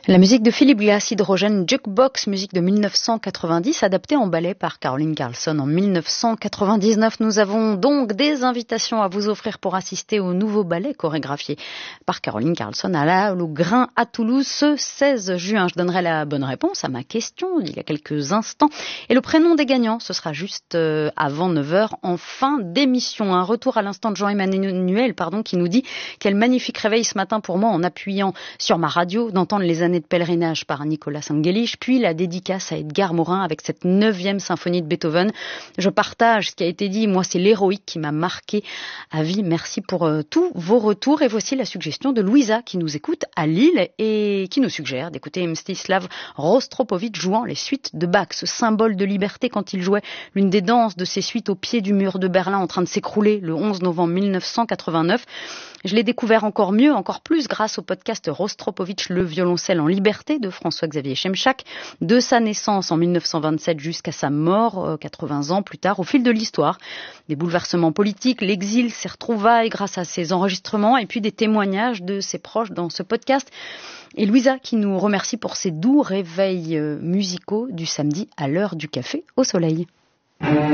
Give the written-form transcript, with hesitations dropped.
La musique de Philip Glass, Hydrogène Jukebox, musique de 1990, adaptée en ballet par Caroline Carlson en 1999. Nous avons donc des invitations à vous offrir pour assister au nouveau ballet chorégraphié par Caroline Carlson à la Grain à Toulouse ce 16 juin. Je donnerai la bonne réponse à ma question d'il y a quelques instants. Et le prénom des gagnants, ce sera juste avant 9h en fin d'émission. Un retour à l'instant de Jean-Emmanuel, qui nous dit quel magnifique réveil ce matin pour moi en appuyant sur ma radio d'entendre les années de pèlerinage par Nicolas Angelich, puis la dédicace à Edgar Morin avec cette 9e symphonie de Beethoven. Je partage ce qui a été dit, moi c'est l'héroïque qui m'a marqué à vie. Merci pour tous vos retours. Et voici la suggestion de Louisa qui nous écoute à Lille et qui nous suggère d'écouter Mstislav Rostropovitch jouant les suites de Bach, ce symbole de liberté quand il jouait l'une des danses de ses suites au pied du mur de Berlin en train de s'écrouler le 11 novembre 1989. Je l'ai découvert encore mieux, encore plus grâce au podcast Rostropovitch, le violoncelle en liberté de François-Xavier Chemchak, de sa naissance en 1927 jusqu'à sa mort 80 ans plus tard, au fil de l'histoire. Des bouleversements politiques, l'exil, ses retrouvailles grâce à ses enregistrements et puis des témoignages de ses proches dans ce podcast. Et Louisa qui nous remercie pour ses doux réveils musicaux du samedi à l'heure du café au soleil.